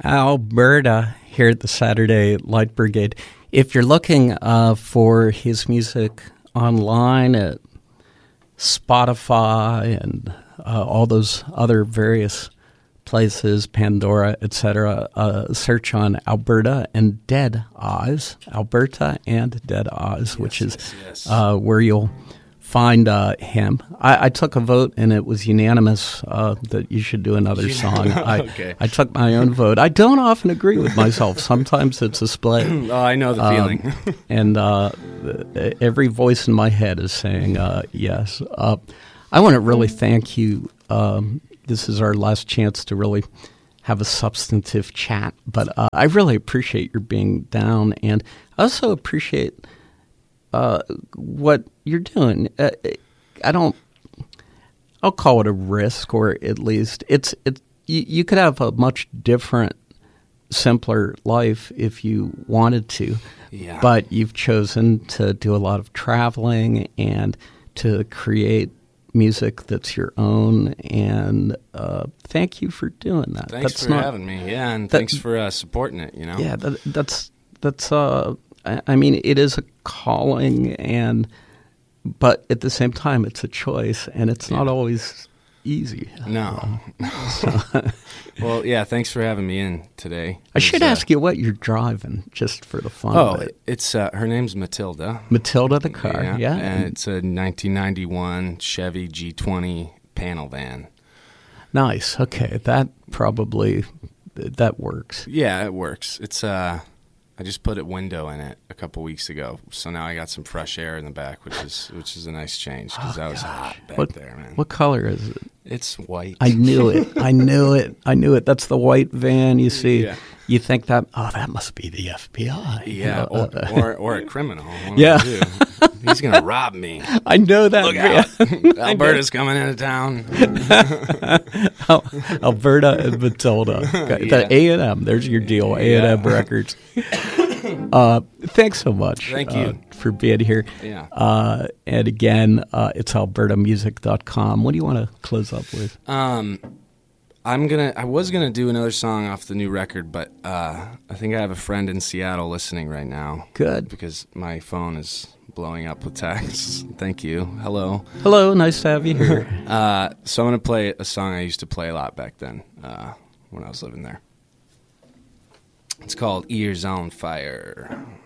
Alberta here at the Saturday Light Brigade. If you're looking for his music online at Spotify and all those other various places, Pandora, etc., search on Alberta and Dead Oz, Alberta and Dead Oz, which is where you'll find him. I took a vote, and it was unanimous that you should do another song. Okay. I took my own vote. I don't often agree with myself. Sometimes it's a split. Oh, I know the feeling. And every voice in my head is saying yes. I want to really thank you. This is our last chance to really have a substantive chat, but I really appreciate your being down, and I also appreciate what you're doing. I'll call it a risk, or at least you could have a much different, simpler life if you wanted to. Yeah. But you've chosen to do a lot of traveling and to create music that's your own, and thank you for doing that. Thanks for having me. Yeah, and thanks for supporting it. You know. Yeah, that's. I mean, it is a calling, but at the same time, it's a choice, and it's not always easy. No. Well, yeah, thanks for having me in today. I should ask you what you're driving, just for the fun of it. It's her name's Matilda. Matilda the car, yeah. And it's a 1991 Chevy G20 panel van. Nice. Okay, that works. Yeah, it works. It's I just put a window in it a couple weeks ago, so now I got some fresh air in the back, which is a nice change because I was hot back there, man. What color is it? It's white. I knew it. I knew it. That's the white van. You see, You think that must be the FBI. Yeah, or a criminal. Yeah, he's gonna rob me. I know that. Look out! Alberta's coming into town. Alberta and Matilda. The A&M. There's your deal. A&M Records. Thanks so much. Thank you for being here. Yeah. And again, it's albertamusic.com. What do you want to close up with? I was gonna do another song off the new record, but I think I have a friend in Seattle listening right now. Good. Because my phone is blowing up with texts. Thank you. Hello. Hello. Nice to have you here. So I'm gonna play a song I used to play a lot back then when I was living there. It's called Ears on Fire.